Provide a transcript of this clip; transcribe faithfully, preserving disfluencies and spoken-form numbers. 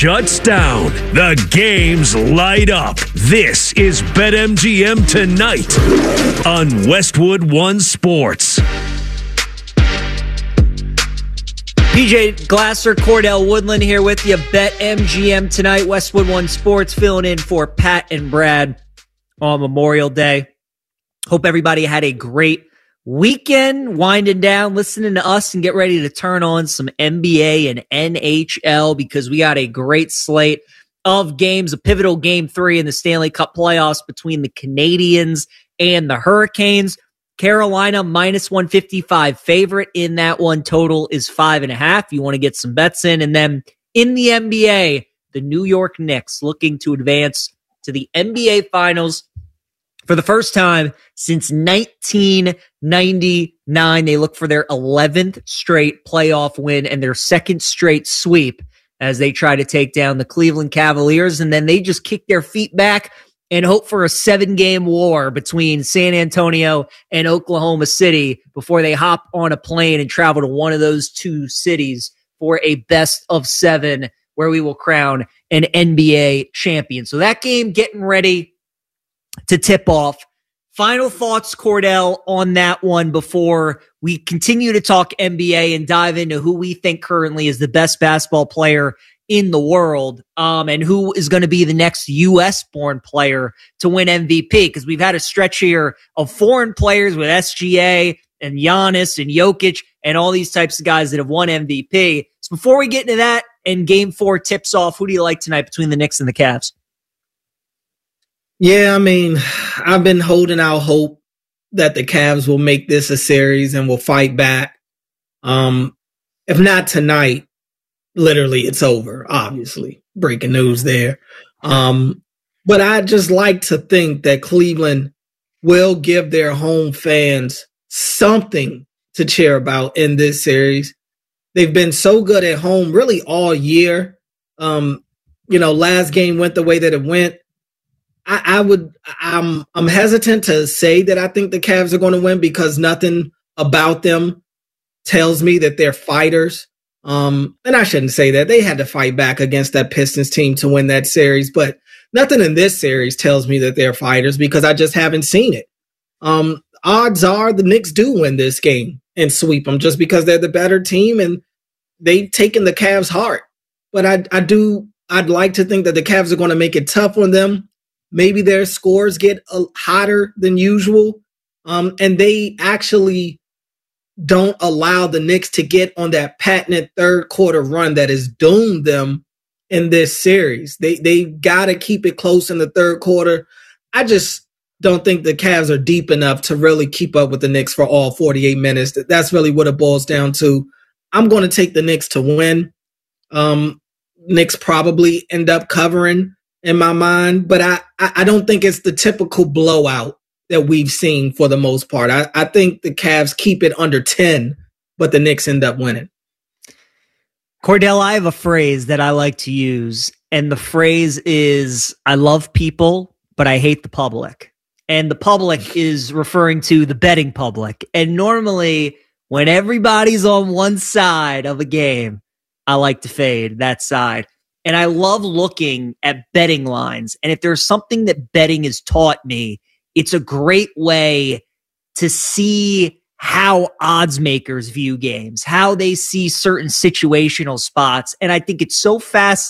Shuts down. The games light up. This is BetMGM Tonight on Westwood One Sports. P J Glasser, Cordell Woodland here with you. BetMGM Tonight, Westwood One Sports, filling in for Pat and Brad on Memorial Day. Hope everybody had a great weekend, winding down, listening to us, and get ready to turn on some N B A and N H L because we got a great slate of games, a pivotal game three in the Stanley Cup playoffs between the Canadiens and the Hurricanes. Carolina minus one fifty-five favorite in that one. Total is five and a half. You want to get some bets in. And then in the N B A, the New York Knicks looking to advance to the N B A Finals for the first time since nineteen ninety-nine. They look for their eleventh straight playoff win and their second straight sweep as they try to take down the Cleveland Cavaliers. And then they just kick their feet back and hope for a seven-game war between San Antonio and Oklahoma City before they hop on a plane and travel to one of those two cities for a best of seven where we will crown an N B A champion. So that game getting ready to tip off. Final thoughts, Cordell, on that one before we continue to talk N B A and dive into who we think currently is the best basketball player in the world, um, and who is going to be the next U S-born player to win M V P, because we've had a stretch here of foreign players with S G A and Giannis and Jokic and all these types of guys that have won M V P. So before we get into that and game four tips off, who do you like tonight between the Knicks and the Cavs? Yeah, I mean, I've been holding out hope that the Cavs will make this a series and will fight back. Um, if not tonight, literally it's over, obviously. Breaking news there. Um, but I just like to think that Cleveland will give their home fans something to cheer about in this series. They've been so good at home really all year. Um, you know, last game went the way that it went. I, I would, I'm, I'm hesitant to say that I think the Cavs are going to win because nothing about them tells me that they're fighters. Um, and I shouldn't say that. They had to fight back against that Pistons team to win that series, but nothing in this series tells me that they're fighters because I just haven't seen it. Um, odds are the Knicks do win this game and sweep them just because they're the better team and they've taken the Cavs' heart. But I, I do, I'd like to think that the Cavs are going to make it tough on them. Maybe their scores get uh, hotter than usual. Um, and they actually don't allow the Knicks to get on that patented third quarter run that has doomed them in this series. They they got to keep it close in the third quarter. I just don't think the Cavs are deep enough to really keep up with the Knicks for all forty-eight minutes. That's really what it boils down to. I'm going to take the Knicks to win. Um, Knicks probably end up covering in my mind, but I, I don't think it's the typical blowout that we've seen for the most part. I, I think the Cavs keep it under ten, but the Knicks end up winning. Cordell, I have a phrase that I like to use, and the phrase is, I love people, but I hate the public. And the public is referring to the betting public. And normally, when everybody's on one side of a game, I like to fade that side. And I love looking at betting lines. And if there's something that betting has taught me, it's a great way to see how odds makers view games, how they see certain situational spots. And I think it's so fascinating